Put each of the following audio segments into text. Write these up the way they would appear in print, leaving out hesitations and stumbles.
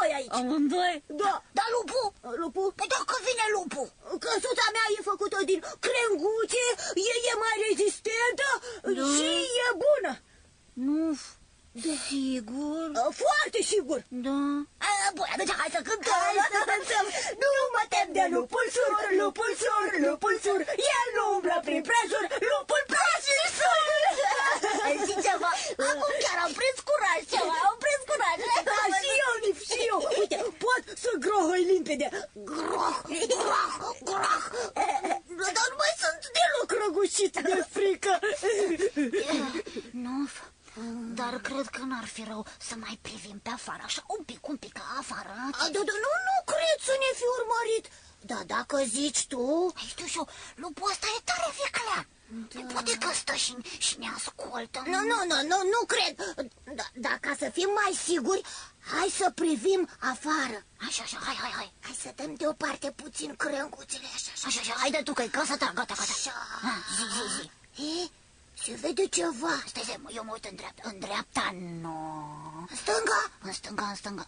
amândoi aici. Amândoi? Da. Dar lupul? Lupul? Păi dacă vine lupul? Căsuța mea e făcută din crenguțe, e mai rezistentă și e bună. Nu, sigur? Foarte sigur. Da. Bun, atunci hai să cântăm. Hai să dansăm. Nu mă tem de lupul sur, lupul sur, lupul sur. El nu umblă prin prejur, lupul prejur sur. Zici ceva? Acum chiar am prins curaj ceva, am prins curaj. Da, și eu, Nif, și eu. Uite, pot să grohăi limpede. Groh, groh, groh. Dar nu mai sunt deloc Răgușit de frică. Nu, dar cred că n-ar fi rău să mai privim pe afară, așa un pic afară. Nu cred să ne fi urmărit. Da, dacă zici tu... Știu și eu, lupul ăsta e tare viclean. Poate că stă și ne ascultă. Nu cred. Dar ca să fim mai siguri, hai să privim afară. Așa, hai. Hai să dăm deoparte puțin crenguțele, așa. Așa, haide tu, că e casa ta, gata. Așa. Zi. Se vede ceva. Stai, eu mă uit în dreapta. În dreapta, nu. În stânga? În stânga.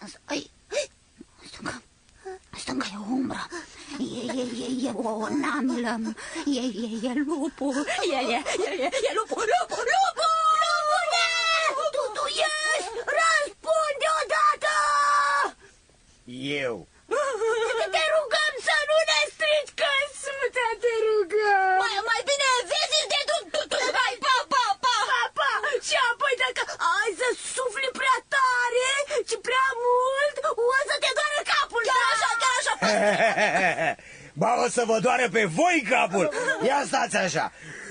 În stânga e umbră. E o namlă. E lupul. E lupul. Lupule! Tu ești! Răspunde odată! Eu. Te rugăm să nu ne strici căsuța, te rugăm! Mai bine vezi de tu. Hai, pa! Și apoi dacă ai să sufli prea tare și prea mult, o să te doară capul! Chiar așa. Ba, o să vă doară pe voi capul. Ia stați așa.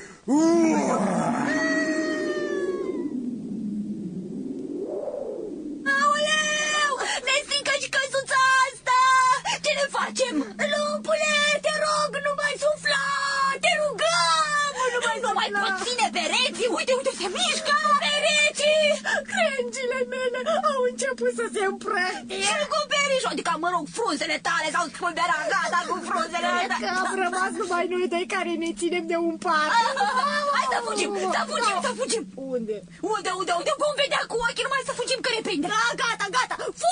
Aoleu! Ne strică și căsuța asta! Ce ne facem? Lupule, te rog, nu mai sufla! Te rugăm! Nu mai pot ține pereții! Uite, se mișcă! Pereții! Crengile mele au început să se împrăștie! Și cu perișul, adică, mă rog, frunzele tale s-au spulberat, gata cu frunzele Cred că am rămas numai noi doi care ne ținem de un par. Hai să fugim! Unde? Unde? Vom vedea cu ochii, numai să fugim că ne prinde! Gata!